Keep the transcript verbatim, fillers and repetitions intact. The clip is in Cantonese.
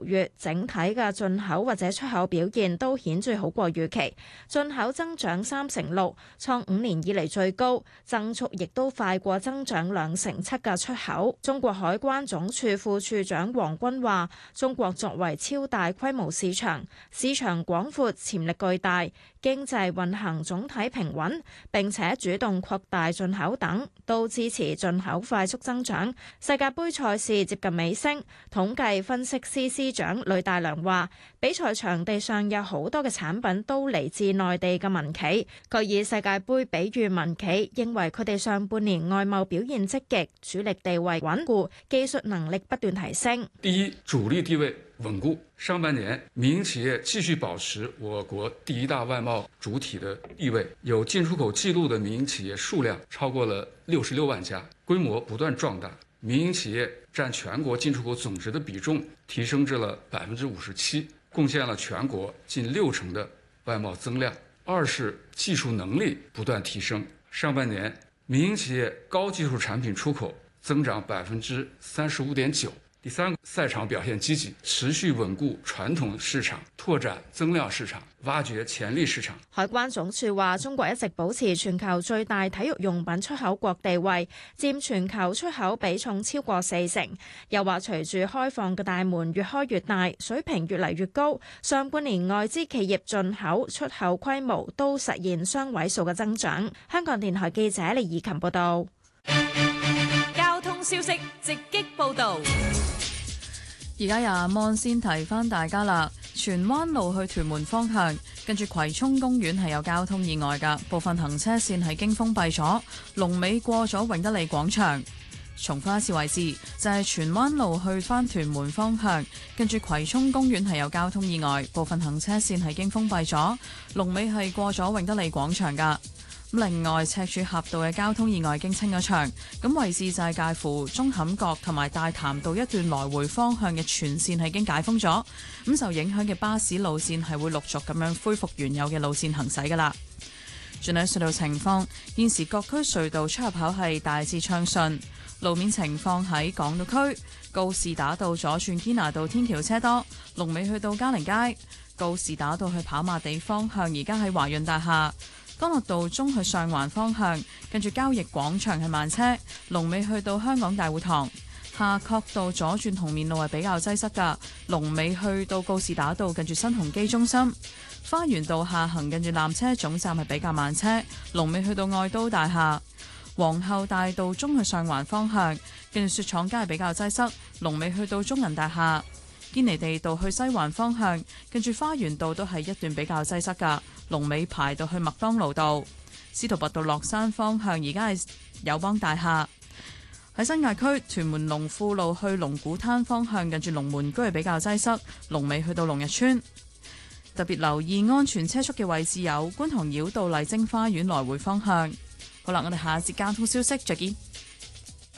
月，整體嘅進口或者出口表現都顯著好過預期，進口增長三成六，創五年以嚟最高，增速亦都快過增長兩成七嘅出口。中國海關總署副署長黃軍話：中國作為超大規模市場，市場廣闊，潛力巨大，經濟運行總體平穩，並且主動擴大進口等，都支持進口快速增長。世界盃賽事接近尾聲，統計分析司司長呂大良話：比賽場地上有好多嘅產品都嚟自內地嘅民企。佢以世界盃比喻民企，認為佢哋上半年外貿表現積極，主力地位穩固，技術能力不斷提升。 第一，主力地位穩固。上半年，民營企業繼續保持我國第一大外貿主體的地位，有進出口記錄的民營企業數量超過了六十六萬家，規模不斷壯大。民營企業佔全國進出口總值的比重提升至了百分之五十七，貢獻了全國近六成的外貿增量。二是技術能力不斷提升，上半年民營企業高技術產品出口增長百分之三十五點九。第三個，賽場表現積極，持續穩固傳統市場，拓展增量市場，挖掘潛力市場。 海關總署話，中國一直保持全球最大體育用品出口國地位，佔全球出口比重超過四成。又話隨住開放嘅大門越開越大，水平越嚟越高，上半年外資企業進口、出口規模都實現雙位數嘅增長。香港電台記者李以琴報道。 交通消息直擊報道。 而家由阿芒先提翻大家啦，荃灣路去屯門方向，跟住葵涌公園係有交通意外㗎，部分行車線係經封閉咗，龍尾過咗永德利廣場。重複一次位置，就係荃灣路去翻屯門方向，跟住葵涌公園係有交通意外，部分行車線係經封閉咗，龍尾係過咗永德利廣場㗎。另外，赤柱峽道嘅交通意外經清咗場，咁位置就係介乎舂坎角同埋大潭道一段來回方向嘅全線係經解封咗，咁受影響嘅巴士路線係會陸續咁樣恢復原有嘅路線行駛㗎喇。轉睇隧道情況，現時各區隧道出入口係大致暢順，路面情況喺港島區告士打道左轉堅拿道天橋車多，龍尾去到嘉寧街；告士打道去跑馬地方向而家喺華潤大廈。干諾道中去上環方向，跟住交易廣場係慢車，龍尾去到香港大會堂。夏慤道左轉紅棉路係比較擠塞㗎，龍尾去到告士打道近住新鴻基中心。花園道下行近住纜車總站係比較慢車，龍尾去到愛都大廈。皇后大道中去上環方向，跟住雪廠街係比較擠塞，龍尾去到中銀大廈。堅尼地道去西環方向，跟住花園道都係一段比較擠塞㗎。龍尾排到去麥當勞道。司徒拔道落山方向而家係友邦大廈。喺新界區屯門龍富路去龍鼓灘方向，近住龍門居係比較擠塞，龍尾去到龍日村。特別留意安全車速嘅位置有觀塘繞道麗晶花園來回方向。好啦，我哋下一節交通消息再見。